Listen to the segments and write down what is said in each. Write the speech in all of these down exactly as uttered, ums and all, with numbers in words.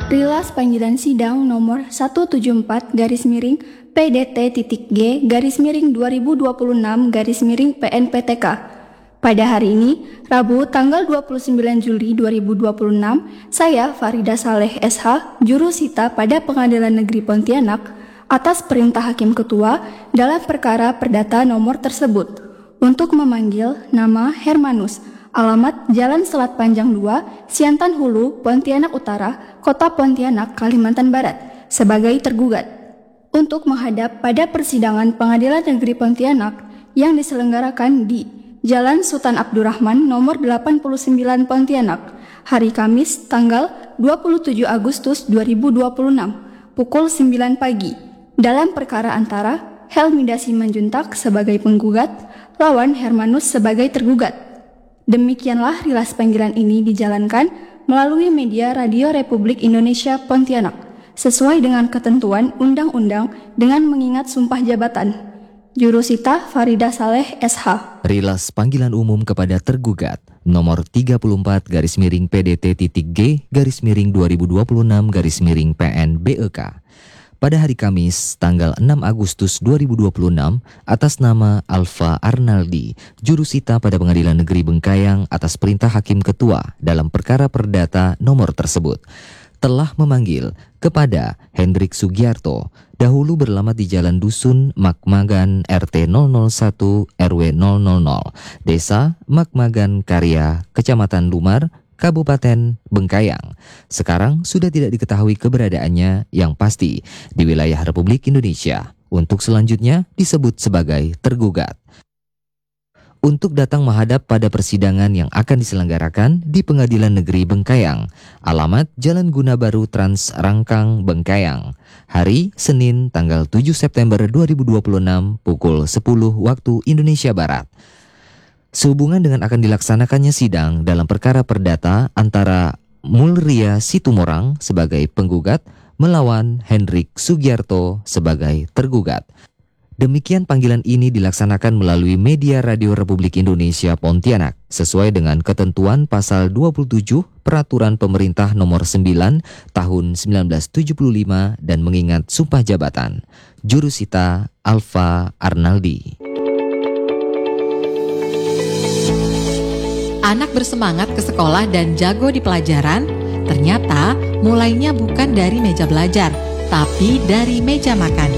Rilas panggilan sidang nomor seratus tujuh puluh empat garis miring P D T.G garis miring dua ribu dua puluh enam garis miring P N P T K. Pada hari ini, Rabu tanggal dua puluh sembilan Juli dua ribu dua puluh enam, saya Farida Saleh S H, jurusita pada Pengadilan Negeri Pontianak, atas perintah Hakim Ketua dalam perkara perdata nomor tersebut, untuk memanggil nama Hermanus, alamat Jalan Selat Panjang dua, Siantan Hulu, Pontianak Utara, Kota Pontianak, Kalimantan Barat, sebagai tergugat, untuk menghadap pada persidangan Pengadilan Negeri Pontianak yang diselenggarakan di Jalan Sultan Abdurrahman nomor delapan puluh sembilan Pontianak, hari Kamis tanggal dua puluh tujuh Agustus dua ribu dua puluh enam, pukul sembilan pagi, dalam perkara antara Helmida Simanjuntak sebagai penggugat lawan Hermanus sebagai tergugat. Demikianlah rilas panggilan ini dijalankan melalui media Radio Republik Indonesia Pontianak, sesuai dengan ketentuan undang-undang dengan mengingat sumpah jabatan. Jurusita Farida Saleh S H. Rilas panggilan umum kepada tergugat nomor tiga puluh empat garis miring P D T.G garis miring dua ribu dua puluh enam garis miring P N B E K. Pada hari Kamis tanggal enam Agustus dua ribu dua puluh enam, atas nama Alfa Arnaldi, jurusita pada Pengadilan Negeri Bengkayang atas perintah Hakim Ketua dalam perkara perdata nomor tersebut, telah memanggil kepada Hendrik Sugiarto, dahulu beralamat di Jalan Dusun Makmagan R T nol nol satu R W nol nol nol, Desa Makmagan Karya, Kecamatan Lumar, Kabupaten Bengkayang. Sekarang sudah tidak diketahui keberadaannya yang pasti di wilayah Republik Indonesia. Untuk selanjutnya disebut sebagai tergugat, untuk datang menghadap pada persidangan yang akan diselenggarakan di Pengadilan Negeri Bengkayang, alamat Jalan Guna Baru Trans Rangkang, Bengkayang, hari Senin tanggal tujuh September dua ribu dua puluh enam pukul sepuluh waktu Indonesia Barat. Sehubungan dengan akan dilaksanakannya sidang dalam perkara perdata antara Mulria Situmorang sebagai penggugat melawan Hendrik Sugiarto sebagai tergugat. Demikian panggilan ini dilaksanakan melalui media Radio Republik Indonesia Pontianak sesuai dengan ketentuan pasal dua puluh tujuh Peraturan Pemerintah Nomor sembilan Tahun seribu sembilan ratus tujuh puluh lima dan mengingat sumpah jabatan. Jurusita Alfa Arnaldi. Anak bersemangat ke sekolah dan jago di pelajaran, ternyata mulainya bukan dari meja belajar, tapi dari meja makan.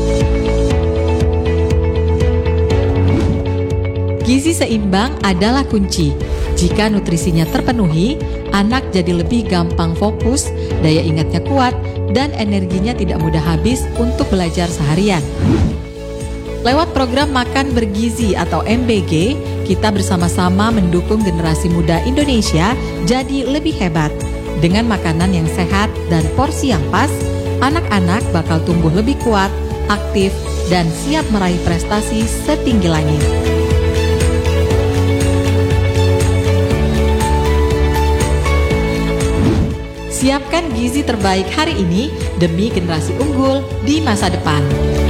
Gizi seimbang adalah kunci. Jika nutrisinya terpenuhi, anak jadi lebih gampang fokus, daya ingatnya kuat, dan energinya tidak mudah habis untuk belajar seharian. Lewat program Makan Bergizi atau M B G, kita bersama-sama mendukung generasi muda Indonesia jadi lebih hebat. Dengan makanan yang sehat dan porsi yang pas, anak-anak bakal tumbuh lebih kuat, aktif, dan siap meraih prestasi setinggi langit. Siapkan gizi terbaik hari ini demi generasi unggul di masa depan.